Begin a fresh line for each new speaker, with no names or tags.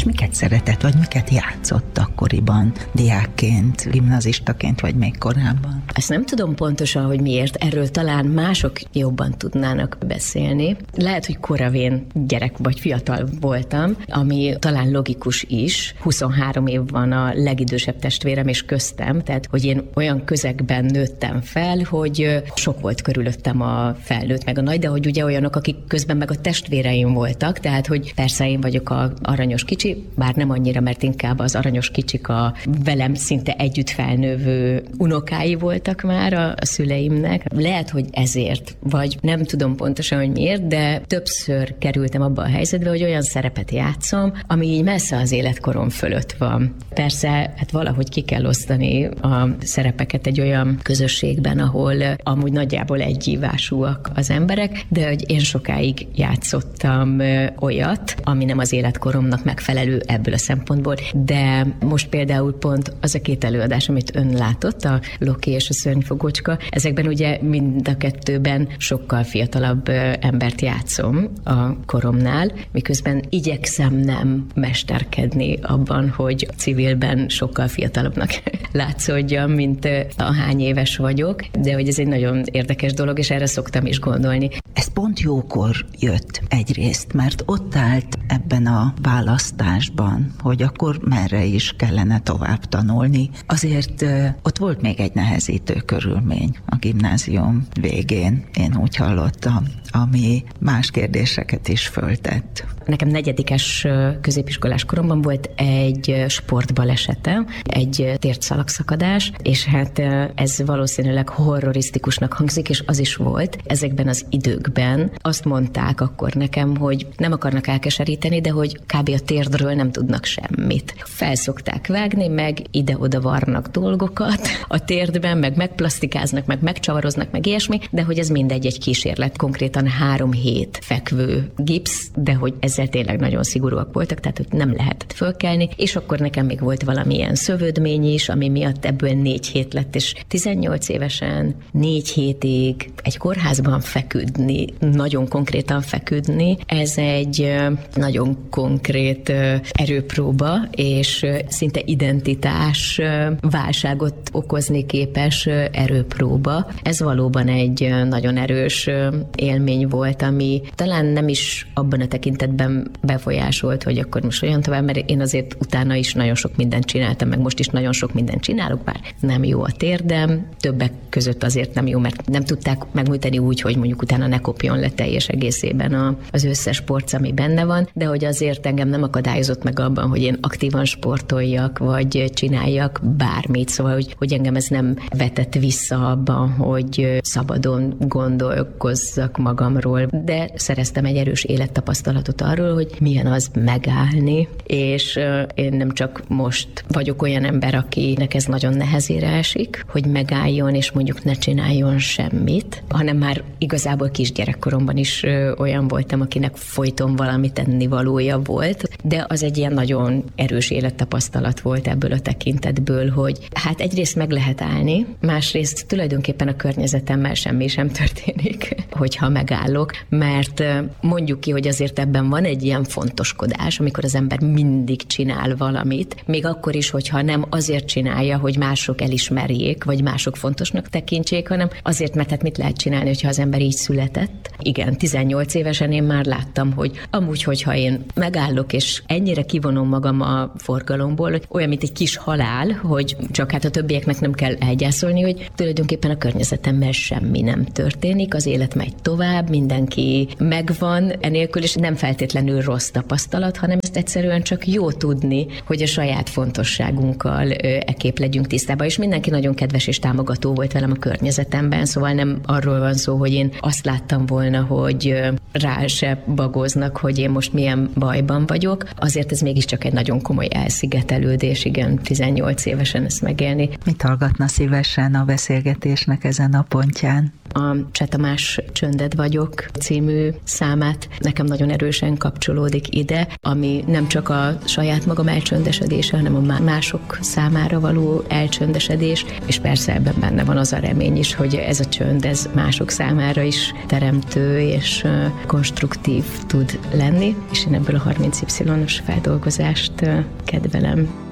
miket szeretett, vagy miket játszott akkoriban, diákként, gimnazistaként, vagy még korábban?
Ezt nem tudom pontosan, hogy miért. Erről talán mások jobban tudnának beszélni. Lehet, hogy koravén gyerek vagy fiatal voltam, ami talán logikus is. 23 év van a legidősebb testvérem és köztem, tehát hogy én olyan közegben nőttem fel, hogy sok volt körülöttem a felnőtt meg a nagy, de hogy ugye olyanok, akik közben meg a testvéreim voltak, tehát hogy persze én vagyok a aranyos kicsi, bár nem annyira, mert inkább az aranyos kicsik a velem szinte együtt felnővő unokái voltak már a szüleimnek. Lehet, hogy ezért, vagy nem tudom pontosan, hogy miért, de többször kerültem abba a helyzetbe, hogy olyan szerepet játszom, ami így messze az életkorom fölött van. Persze, hát valahogy ki kell osztani a szerepeket egy olyan közösségben, ahol amúgy nagyjából egyívásúak az emberek, de hogy én sokáig játszottam olyat, ami nem az életkoromnak megfelelő ebből a szempontból, de most például pont az a 2 előadás, amit ön látott, a Loki és a Szörnyfogócska, ezekben ugye mind a 2-ben sokkal fiatalabb embert játszom a koromnál, miközben igyekszem nem mesterkedni abban, hogy civilben sokkal fiatalabbnak látszódjam, mint ahány éves vagyok, de hogy ez egy nagyon érdekes dolog, és erre szoktam is gondolni.
Ez pont jókor jött egyrészt, mert ott állt ebben a választásban, hogy akkor merre is kellene tovább tanulni. Azért ott volt még egy nehezítő körülmény a gimnázium végén, én úgy hallottam, ami más kérdéseket is föltett.
Nekem 4. középiskolás koromban volt egy sportbalesetem, egy térdszalag-szakadás, és hát ez valószínűleg horrorisztikusnak hangzik, és az is volt. Ezekben az időkben azt mondták akkor nekem, hogy nem akarnak elkeseríteni, de hogy kb. A térdről nem tudnak semmit. Felszokták vágni, meg ide-oda varnak dolgokat a térdben, meg megplasztikáznak, meg megcsavaroznak, meg ilyesmi, de hogy ez mindegy egy kísérlet, konkrétan 3 hét fekvő gipsz, de hogy ezzel tényleg nagyon szigorúak voltak, tehát hogy nem lehetett fölkelni, és akkor nekem még volt valamilyen szövődmény is, ami miatt ebből 4 hét lett, és 18 évesen 4 hétig egy kórházban feküdni, nagyon konkrétan feküdni, ez egy nagyon konkrét erőpróba, és szinte identitás válságot okozni képes erőpróba. Ez valóban egy nagyon erős élmény volt, ami talán nem is abban a tekintetben befolyásolt, hogy akkor most olyan tovább, mert én azért utána is nagyon sok mindent csináltam, meg most is nagyon sok mindent csinálok, bár nem jó a térdem, többek között azért nem jó, mert nem tudták megműteni úgy, hogy mondjuk utána ne kopjon le teljes egészében az összes porc, ami benne van, de hogy azért engem nem akadályozott meg abban, hogy én aktívan sportoljak, vagy csináljak bármit, szóval, hogy engem ez nem vetett vissza abban, hogy szabadon gondolkozzak magamról, de szereztem egy erős élettapasztalatot arról, hogy milyen az megállni, és én nem csak most vagyok olyan ember, akinek ez nagyon nehezére esik, hogy megálljon, és mondjuk ne csináljon semmit, hanem már igazából kisgyerekkoromban is olyan voltam, akinek folyton valami tennivalója volt, de az egy ilyen nagyon erős élettapasztalat volt ebből a tekintetből, hogy hát egyrészt meg lehet állni, másrészt tulajdonképpen a környezetemmel semmi sem történik, hogyha megállok, mert mondjuk ki, hogy azért ebben van egy ilyen fontoskodás, amikor az ember mindig csinál valamit, még akkor is, hogyha nem azért csinálja, hogy mások elismerjék, vagy mások fontosnak tekintsék, hanem azért, mert hát mit lehet csinálni, hogyha az ember így született. Igen, 18 évesen én már láttam, hogy amúgy, hogyha én megállok, és ennyire kivonom magam a forgalomból, hogy olyan, mint egy kis halál, hogy csak hát a többieknek nem kell elgyászolni, hogy tulajdonképpen a környezetemmel semmi nem történik, az élet megy tovább, mindenki megvan, enélkül is nem feltétlenül rossz tapasztalat, hanem ezt egyszerűen csak jó tudni, hogy a saját fontosságunkkal ekképp legyünk tisztában, és mindenki nagyon kedves és támogató volt velem a környezetemben, szóval nem arról van szó, hogy én azt láttam volna, hogy rá se bagoznak, hogy én most milyen bajban vagyok, azért ez mégiscsak egy nagyon komoly elszigetelődés, igen, 18 évesen ezt megélni.
Mit hallgatna szívesen a beszélgetésnek ezen a pontján?
A Cseh Tamás Csöndet vagyok című számát nekem nagyon erősen kapcsolódik ide, ami nem csak a saját magam elcsöndesedése, hanem a mások számára való elcsöndesedés, és persze ebben benne van az a remény is, hogy ez a csönd, ez mások számára is teremtő és konstruktív tud lenni, és én ebből a 30Y-os feldolgozást kedvelem.